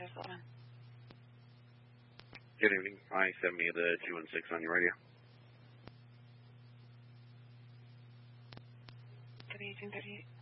Good evening. I-70 the 216 on your radio. The 1838.